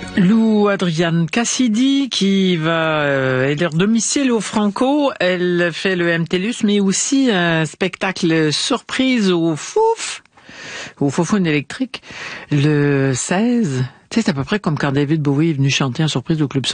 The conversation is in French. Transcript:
Lou Adriane Cassidy qui va élire domicile au Franco. Elle fait le MTLUS, mais aussi un spectacle surprise au Foufoune électrique, le 16. Tu sais, c'est à peu près comme quand David Bowie est venu chanter en surprise au Club